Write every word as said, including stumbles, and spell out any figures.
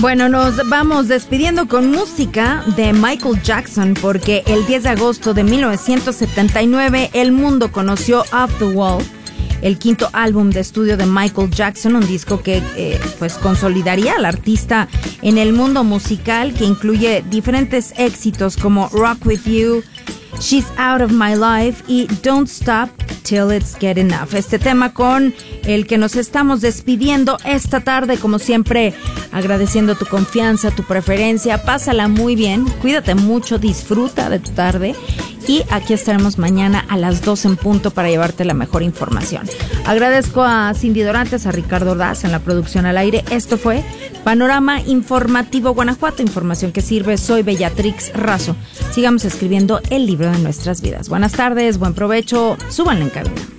Bueno, nos vamos despidiendo con música de Michael Jackson, porque el diez de agosto de mil novecientos setenta y nueve el mundo conoció Off the Wall, el quinto álbum de estudio de Michael Jackson, un disco que eh, pues consolidaría al artista en el mundo musical, que incluye diferentes éxitos como Rock With You, She's Out of My Life y Don't Stop Till It's Get Enough. Este tema con el que nos estamos despidiendo esta tarde, como siempre, agradeciendo tu confianza, tu preferencia. Pásala muy bien, cuídate mucho, disfruta de tu tarde y aquí estaremos mañana a las dos en punto para llevarte la mejor información. Agradezco a Cindy Dorantes, a Ricardo Ordaz en la producción al aire. Esto fue Panorama Informativo Guanajuato, información que sirve. Soy Bellatrix Razo. Sigamos escribiendo el libro de nuestras vidas. Buenas tardes, buen provecho, súbanle en cabina.